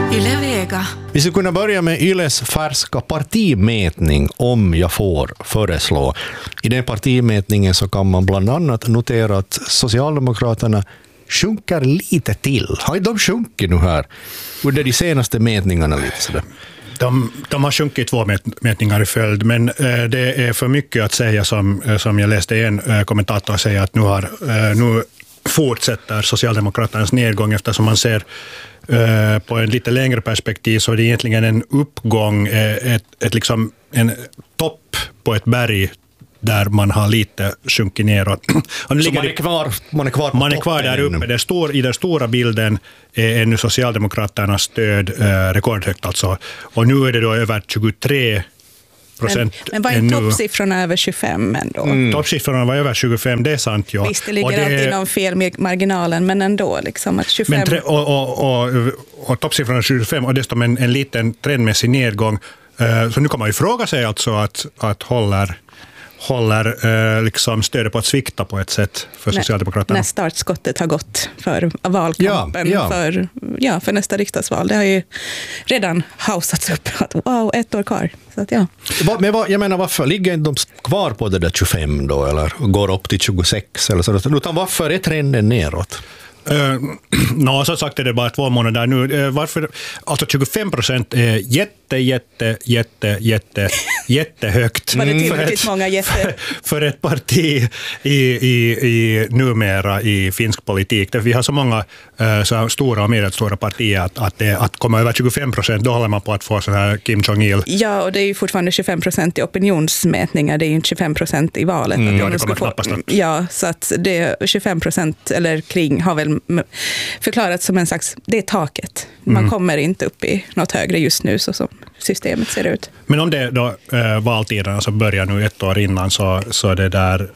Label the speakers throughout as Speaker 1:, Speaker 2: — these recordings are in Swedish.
Speaker 1: Yle Vega.
Speaker 2: Vi ska kunna börja med Yles färska partimätning om jag får föreslå. I den partimätningen så kan man bland annat notera att Socialdemokraterna sjunker lite till. Har de sjunkit nu här under de senaste mätningarna lite sådär?
Speaker 3: De har sjunkit 2 mätningar i följd, men det är för mycket att säga som jag läste en kommentator säga att nu fortsätter Socialdemokraternas nedgång, eftersom man ser på en lite längre perspektiv så är det egentligen en uppgång, liksom en topp på ett berg där man har lite sjunkit neråt. Och
Speaker 2: så man är kvar
Speaker 3: där uppe. I den stora bilden är nu Socialdemokraternas stöd rekordhögt alltså. Och nu är det då över 23%.
Speaker 1: Men var inte toppsiffrorna över 25 ändå?
Speaker 3: Toppsiffrorna var över 25, det är sant. Ja.
Speaker 1: Visst, det ligger alltid inom fel marginalen, men ändå liksom att 25...
Speaker 3: och toppsiffrorna 25 och dessutom en liten trendmässig nedgång. Så nu kan man ju fråga sig alltså att håller liksom stödet på att svikta på ett sätt för Socialdemokraterna.
Speaker 1: När startskottet har gått för valkampen för nästa riksdagsval. Det har ju redan hausats upp att wow, 1 år kvar. Så att, ja.
Speaker 2: Men jag menar, varför ligger de kvar på det där 25 då eller går upp till 26 eller så? Utan varför är trenden neråt?
Speaker 3: Så sagt är det bara 2 månader nu. Varför? Alltså 25% är jättehögt.
Speaker 1: Var det tillräckligt många
Speaker 3: för ett parti i numera i finsk politik. Vi har så många så stora och medelstora partier att komma över 25%, då håller man på att få sån här Kim Jong-il.
Speaker 1: Ja, och det är ju fortfarande 25% i opinionsmätningar, det är ju inte 25% i valet.
Speaker 3: Det kommer knappast att...
Speaker 1: Ja, så att det 25% eller kring har väl förklarats som en slags, det är taket. Man kommer inte upp i något högre just nu så som systemet ser ut. Men
Speaker 3: om det då valtiderna som börjar nu 1 år innan så det där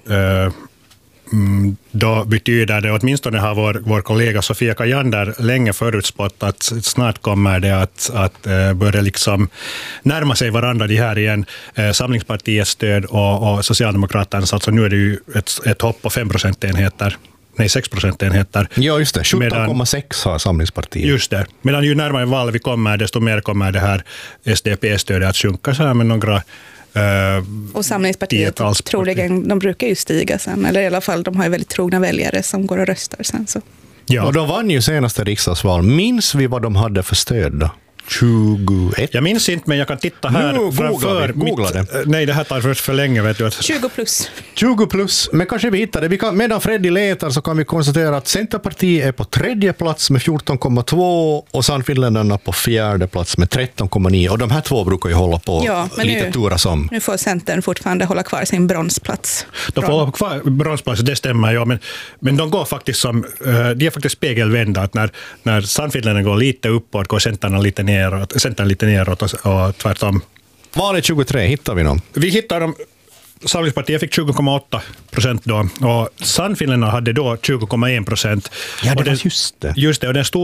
Speaker 3: då betyder det, åtminstone har vår kollega Sofia Kajander länge förutspått att snart kommer det att börja liksom närma sig varandra de här igen. Samlingspartiets stöd och Socialdemokraternas, alltså nu är det ju ett hopp på 5%-enheter. Nej, 6%-enheter.
Speaker 2: Ja, just det. 17,6 har Samlingspartiet.
Speaker 3: Just det. Medan ju närmare val vi kommer, desto mer kommer det här SDP-stödet att sjunka så här med några
Speaker 1: och Samlingspartiet troligen, de brukar ju stiga sen. Eller i alla fall, de har ju väldigt trogna väljare som går och röstar sen. Så.
Speaker 2: Ja. Och de vann ju senaste riksdagsval. Minns vi vad de hade för stöd då? 21?
Speaker 3: Jag minns inte, men jag kan titta här framför.
Speaker 2: Googla det.
Speaker 3: Nej, det här tar för länge, vet du.
Speaker 1: 20 plus.
Speaker 2: 20 plus, men kanske vi hittar det. Medan Freddy letar så kan vi konstatera att Centerpartiet är på 3:e plats med 14,2 och Sannfinländarna på 4:e plats med 13,9. Och de här två brukar ju hålla på lite tura som.
Speaker 1: Nu får Centern fortfarande hålla kvar sin bronsplats.
Speaker 3: De får hålla kvar bronsplats, det stämmer, ja. Men de går faktiskt som, de är faktiskt spegelvända. Att när Sannfinländarna går lite uppåt går Centern lite neråt och tvärtom.
Speaker 2: Valet 23, hittar vi dem?
Speaker 3: Vi hittar dem. Samlingspartiet fick 20,8% då och Sannfinländarna hade då 20,1%.
Speaker 2: Ja, det var just det.
Speaker 3: Just det, och den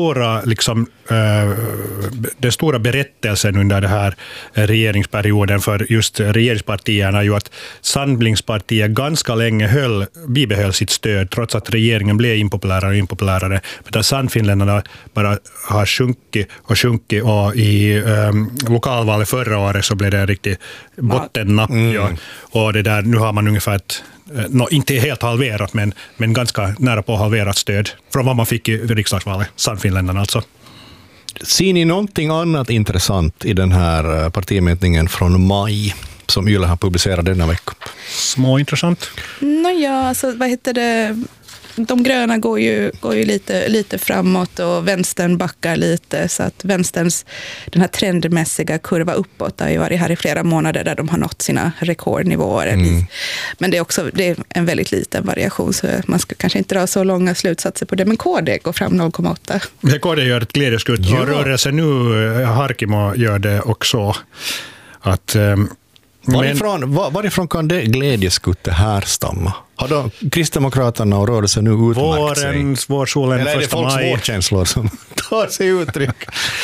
Speaker 3: stora berättelsen under det här regeringsperioden för just regeringspartierna är ju att Samlingspartiet ganska länge bibehöll sitt stöd trots att regeringen blev impopulärare. Men Sannfinländarna bara har sjunkit och i lokalvalet förra året så blev det en riktig bottennapp. Ja. Och det där, nu har man ungefär inte helt halverat, men ganska nära på halverat stöd från vad man fick i riksdagsvalet, Sannfinländarna alltså.
Speaker 2: Ser ni någonting annat intressant i den här partimätningen från maj som Yle har publicerat denna vecka?
Speaker 1: Småintressant? Alltså vad heter det? De gröna går ju lite framåt och vänstern backar lite, så att vänsterns den här trendmässiga kurva uppåt har ju varit här i flera månader där de har nått sina rekordnivåer. Men det är en väldigt liten variation, så man ska kanske inte dra så långa slutsatser på det. Men KD går fram 0,8.
Speaker 3: KD gör ett glädjeskutt och rörelse nu, Harkimo gör det också. Att
Speaker 2: Varifrån kan det glädjeskuttet härstamma? Har då Kristdemokraterna och rörelsen nu utmärkt sig?
Speaker 3: Vårsolen,
Speaker 2: eller är det folks vårkänslor som tar sig uttryck?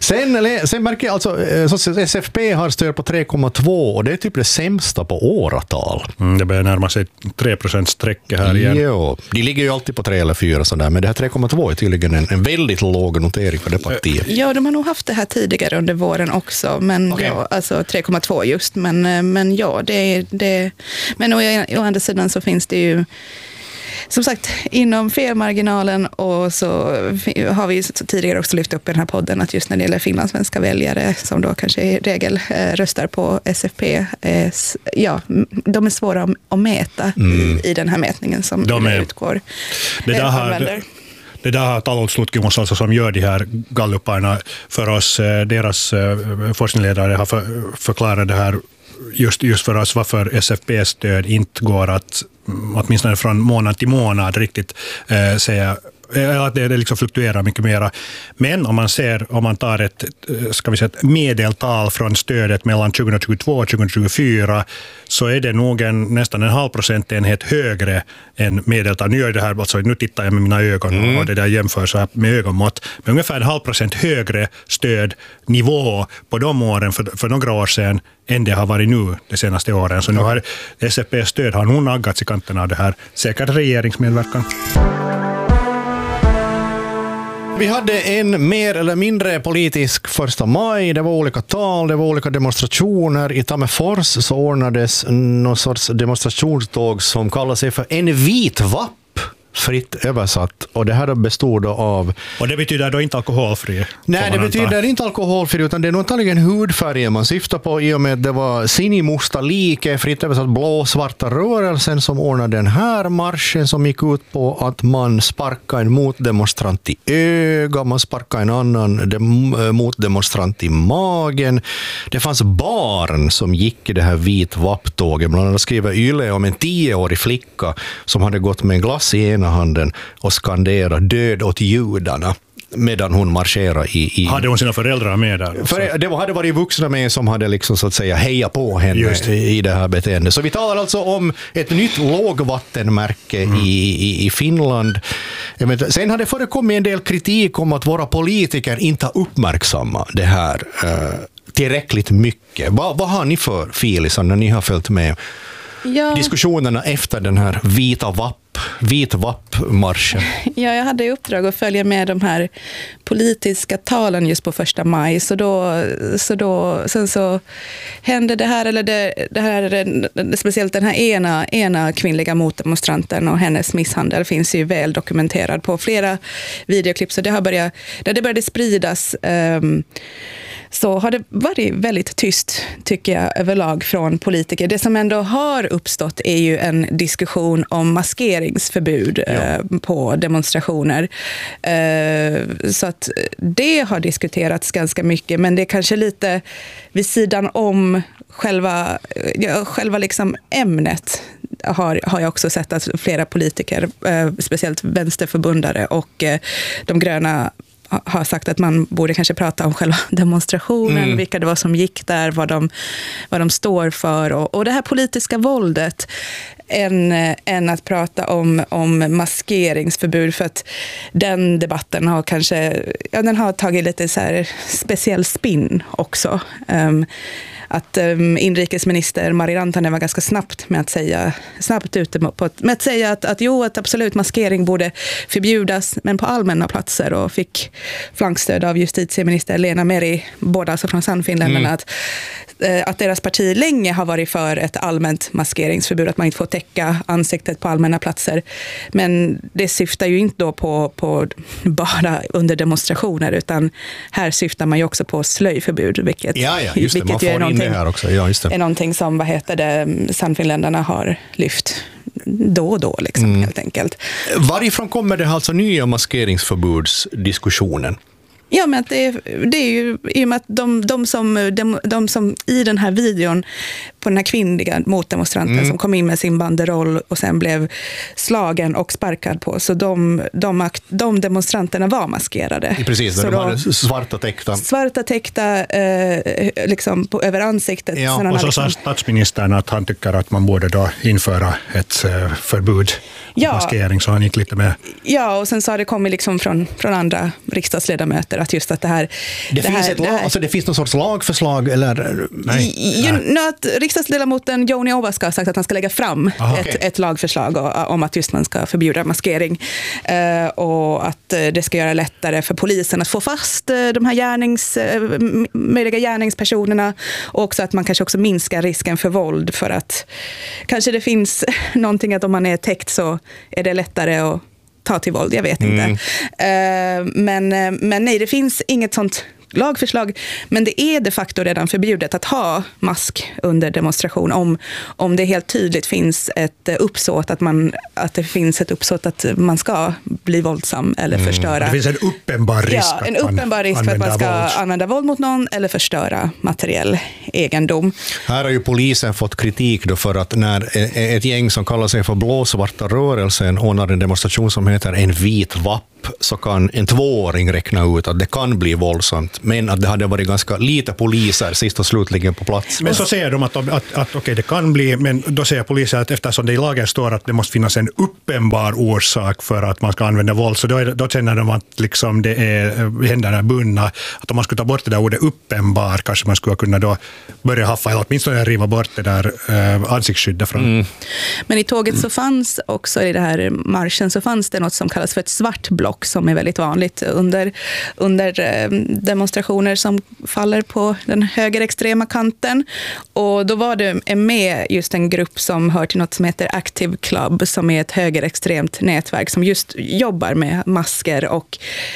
Speaker 2: Sen märker jag alltså SFP har stöd på 3,2 och det är typ det sämsta på åratal.
Speaker 3: Det börjar närma sig 3%-strecket här igen.
Speaker 2: Jo, de ligger ju alltid på 3 eller 4 sådär, men det här 3,2 är tydligen en väldigt låg notering för det partiet.
Speaker 1: Ja, de har nog haft det här tidigare under våren också, men
Speaker 2: Okay.
Speaker 1: ja, alltså 3,2 just, men ja, men å andra sidan så finns det ju som sagt inom felmarginalen, och så har vi tidigare också lyft upp i den här podden att just när det gäller finlandssvenska väljare som då kanske i regel röstar på SFP, de är svåra att mäta i den här mätningen som utgår.
Speaker 3: Det där har taloustutkimus alltså som gör de här galluparna för oss, deras forskningsledare har förklarat det här just för oss varför SFP-stöd inte går att åtminstone från månad till månad riktigt säga att det liksom fluktuerar mycket mera. Men om man tar ett medeltal från stödet mellan 2022 och 2024 så är det nog nästan en halv procentenhet högre än medeltal. Nu tittar jag med mina ögon och det där jämför så här med ögonmått. Men ungefär en halv procent högre stödnivå på de åren för några år sedan än det har varit nu de senaste åren. Så nu har SFP-stöd har nog naggats i kanten av det här. Säkert regeringsmedverkan.
Speaker 2: Vi hade en mer eller mindre politisk 1 maj. Det var olika tal, det var olika demonstrationer. I Tammerfors så ordnades någon sorts demonstrationståg som kallar sig för en vit vapp. Fritt översatt. Och det här då bestod av...
Speaker 3: Och det betyder då inte alkoholfri?
Speaker 2: Nej, det betyder inte alkoholfri, utan det är nog antagligen hudfärgen man syftar på, i och med att det var sinimusta like, fritt översatt blå-svarta rörelsen som ordnade den här marschen som gick ut på att man sparkade en motdemonstrant i ögat, man sparkade en annan motdemonstrant i magen. Det fanns barn som gick i det här vit vapptåget. Bland annat skriver Yle om en 10-årig flicka som hade gått med en glass i ena handen och skandera död åt judarna medan hon marscherade i...
Speaker 3: Hade hon sina föräldrar med där?
Speaker 2: För det hade varit vuxna med som hade liksom så att säga hejat på henne i det här beteendet. Så vi talar alltså om ett nytt lågvattenmärke i Finland. Sen har det förekommit en del kritik om att våra politiker inte har uppmärksammat det här tillräckligt mycket. Vad har ni för filisar när ni har följt med diskussionerna efter den här vit vapp-marschen?
Speaker 1: Ja, jag hade i uppdrag att följa med de här politiska talen just på 1 maj. Sen så hände det här, eller det här, speciellt den här ena kvinnliga motdemonstranten och hennes misshandel finns ju väl dokumenterad på flera videoklipp. Så när det började spridas så har det varit väldigt tyst, tycker jag, överlag från politiker. Det som ändå har uppstått är ju en diskussion om maskeringsförbud på demonstrationer. Så att det har diskuterats ganska mycket, men det är kanske lite vid sidan om själva liksom ämnet. Har jag också sett att flera politiker, speciellt vänsterförbundare och de gröna, har sagt att man borde kanske prata om själva demonstrationen, vilka det var som gick där, vad de står för och det här politiska våldet än att prata om maskeringsförbud, för att den debatten har kanske, den har tagit lite så här speciell spin också. Att inrikesminister Mari Rantanen var ganska snabbt ute med att säga att absolut maskering borde förbjudas, men på allmänna platser, och fick flankstöd av justitieminister Lena Meri, båda alltså från Sannfinländarna, att deras parti länge har varit för ett allmänt maskeringsförbud, att man inte får täcka ansiktet på allmänna platser. Men det syftar ju inte då på bara under demonstrationer, utan här syftar man ju också på slöjförbud, vilket
Speaker 2: just det, man får in det här också. Ja, just det.
Speaker 1: Är någonting som Sannfinländarna har lyft då och då liksom, helt enkelt.
Speaker 2: Varifrån kommer det alltså nya maskeringsförbudsdiskussionen?
Speaker 1: Ja, men det är ju i och med att de som i den här videon den här kvinnliga motdemonstranten som kom in med sin banderoll och sen blev slagen och sparkad på. Så de demonstranterna var maskerade.
Speaker 2: Precis,
Speaker 1: så
Speaker 2: de hade svarta täckta.
Speaker 1: Svarta täckta liksom över ansiktet.
Speaker 3: Ja, och så sa statsministern att han tycker att man borde då införa ett förbud mot maskering, så han gick lite med. Ja,
Speaker 1: och sen så har det kommit liksom från andra riksdagsledamöter att just att det här...
Speaker 2: Det finns någon sorts lagförslag eller...
Speaker 1: Att riksdagsledamoten Joni Ovaska har sagt att han ska lägga fram ett lagförslag om att just man ska förbjuda maskering och att det ska göra lättare för polisen att få fast de här möjliga gärningspersonerna, och också att man kanske också minskar risken för våld, för att kanske det finns någonting att om man är täckt så är det lättare att ta till våld, jag vet inte. Men nej, det finns inget sånt lagförslag, men det är de facto redan förbjudet att ha mask under demonstration om det helt tydligt finns ett uppsåt att det finns ett uppsåt att man ska bli våldsam eller förstöra.
Speaker 3: Det finns en uppenbar risk,
Speaker 1: för att man ska använda våld mot någon eller förstöra materiell egendom.
Speaker 2: Här har ju polisen fått kritik då för att när ett gäng som kallar sig för Blåsvarta rörelsen ordnar en demonstration som heter En vit vapp, så kan en 2-åring räkna ut att det kan bli våldsamt, men att det hade varit ganska lite poliser sist och slutligen på plats.
Speaker 3: Men så säger de att okej, det kan bli, men då säger polisen att eftersom det i lagen står att det måste finnas en uppenbar orsak för att man ska använda våld, så då känner de att liksom det är händerna bundna, att om man skulle ta bort det där ordet uppenbar, kanske man skulle kunna då börja haffa eller åtminstone riva bort det där ansiktsskyddet från.
Speaker 1: Men i tåget så fanns också, i det här marschen så fanns det något som kallas för ett svart block, som är väldigt vanligt under demonstrationer som faller på den högerextrema kanten. Och då var det med just en grupp som hör till något som heter Active Club, som är ett högerextremt nätverk som just jobbar med masker och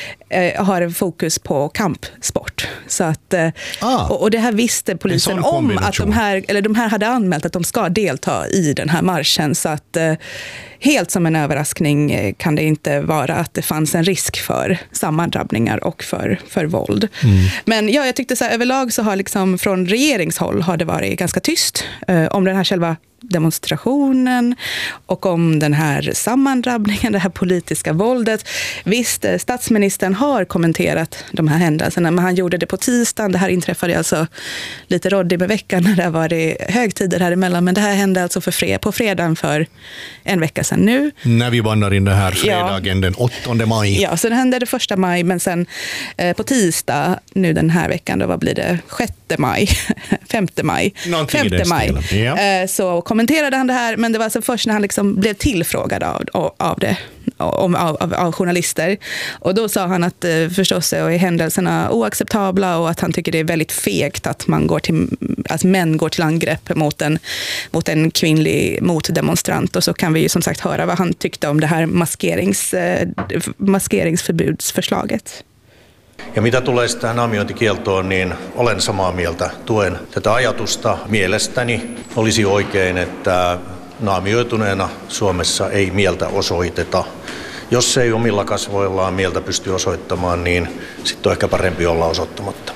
Speaker 1: har fokus på kampsport. Så att, och det här visste polisen om, att de här hade anmält att de ska delta i den här marschen, så att helt som en överraskning kan det inte vara att det fanns en risk för sammandrabbningar och för våld. Men jag tyckte så här, överlag så har liksom från regeringshåll har det varit ganska tyst om den här själva demonstrationen och om den här sammandrabbningen, det här politiska våldet. Visst, statsministern har kommenterat de här händelserna, men han gjorde det på tisdagen. Det här inträffade alltså lite råddigt med veckan när det har varit högtider här emellan, men det här hände alltså på fredagen för en vecka sedan nu.
Speaker 2: När vi vandrar in det här fredagen den 8 maj.
Speaker 1: Ja, så det hände det 1 maj, men sen på tisdag nu den här veckan, då vad blir det? 6 maj, 5 maj. 5 maj. Ja. Så kommenterade han det här, men det var alltså först när han liksom blev tillfrågad av journalister. Och då sa han att förstås är händelserna oacceptabla och att han tycker det är väldigt fegt att män går till angrepp mot en kvinnlig motdemonstrant. Och så kan vi ju som sagt höra vad han tyckte om det här maskeringsförbudsförslaget.
Speaker 4: Ja mitä tulee tähän naamiointikieltoon, niin olen samaa mieltä. Tuen tätä ajatusta. Mielestäni olisi oikein, että naamioituneena Suomessa ei mieltä osoiteta. Jos ei omilla kasvoillaan mieltä pysty osoittamaan, niin sitten on ehkä parempi olla osoittamatta.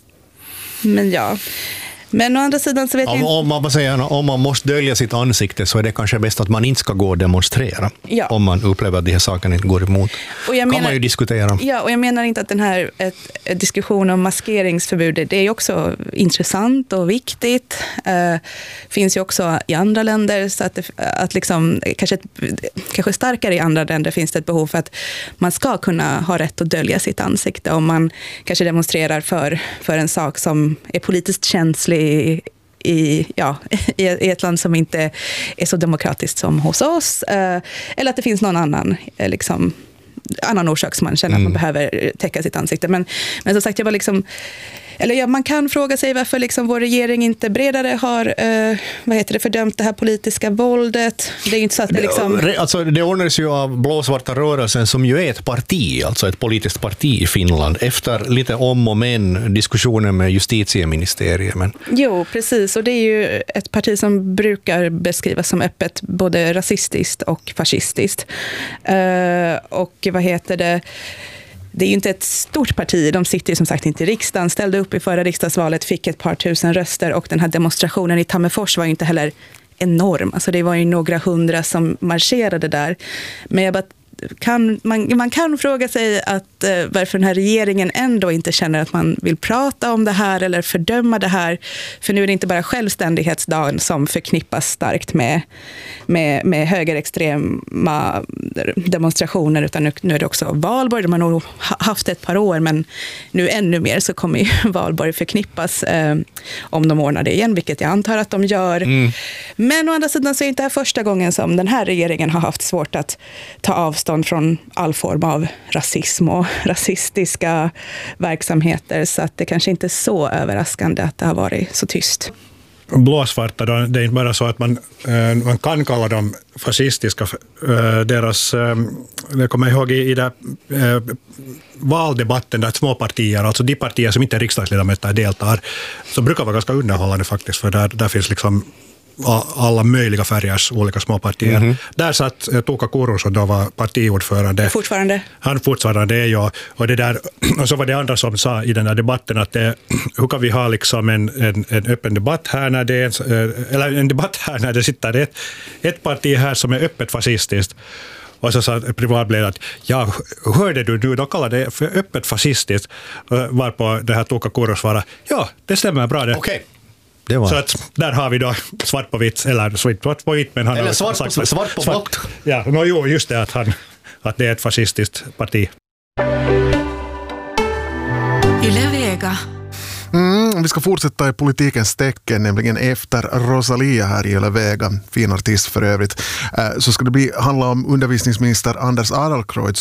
Speaker 1: Men å andra sidan så vet jag
Speaker 2: om man måste dölja sitt ansikte, så är det kanske bäst att man inte ska gå och demonstrera. Ja. Om man upplever att de här sakerna inte går emot. Kan man ju diskutera.
Speaker 1: Ja, och jag menar inte att den här diskussion om maskeringsförbud, det är ju också intressant och viktigt. Finns ju också i andra länder, så att liksom, kanske starkare i andra länder finns det ett behov för att man ska kunna ha rätt att dölja sitt ansikte om man kanske demonstrerar för en sak som är politiskt känslig i ett land som inte är så demokratiskt som hos oss, eller att det finns någon annan orsak som man känner att man behöver täcka sitt ansikte. Men som sagt, man kan fråga sig varför liksom vår regering inte bredare har fördömt det här politiska våldet. Det är inte så att
Speaker 2: det ordnades ju av Blåsvarta rörelsen, som ju är ett parti, alltså ett politiskt parti i Finland, efter lite om och men diskussioner med justitieministeriet.
Speaker 1: Jo, precis. Och det är ju ett parti som brukar beskrivas som öppet både rasistiskt och fascistiskt. det är ju inte ett stort parti, de sitter ju som sagt inte i riksdagen, ställde upp i förra riksdagsvalet, fick ett par tusen röster och den här demonstrationen i Tammerfors var ju inte heller enorm. Alltså det var ju några hundra som marscherade där. Men jag bara man kan fråga sig att varför den här regeringen ändå inte känner att man vill prata om det här eller fördöma det här. För nu är det inte bara självständighetsdagen som förknippas starkt med högerextrema demonstrationer, utan nu är det också valborg. De har nog haft ett par år, men nu ännu mer så kommer ju valborg förknippas om de ordnar det igen, vilket jag antar att de gör. Men å andra sidan så är det inte första gången som den här regeringen har haft svårt att ta avstånd från all form av rasism och rasistiska verksamheter, så att det kanske inte är så överraskande att det har varit så tyst.
Speaker 3: Blåsvarta, det är inte bara så att man kan kalla dem fascistiska. Jag kommer ihåg i där, valdebatten där små partier, alltså de partier som inte är riksdagsledamöter deltar, så brukar vara ganska underhållande faktiskt, för där finns liksom alla möjliga färgers olika småpartier. Där satt Tuukka Kurus och då var partiordförande. Han fortfarande är jag. Och så var det andra som sa i den här debatten att hur kan vi ha liksom en öppen debatt här när det eller en debatt här när det sitter ett parti här som är öppet fascistiskt. Och så sa privatledaren att ja, hörde du nu, då kallar det för öppet fascistiskt. Varpå det här Tuukka Kurus svarade, ja, det stämmer bra det.
Speaker 2: Okej.
Speaker 3: Så att där har vi då svart på vitt, eller svart på vitt, men han
Speaker 2: eller
Speaker 3: har
Speaker 2: svart på blått.
Speaker 3: Ja, just det att det är ett fascistiskt parti.
Speaker 5: Yle Vega.
Speaker 6: Vi ska fortsätta i politikens tecken, nämligen efter Rosalia här i Yle Vega, fin artist för övrigt, så ska det handla om undervisningsminister Anders Adlercreutz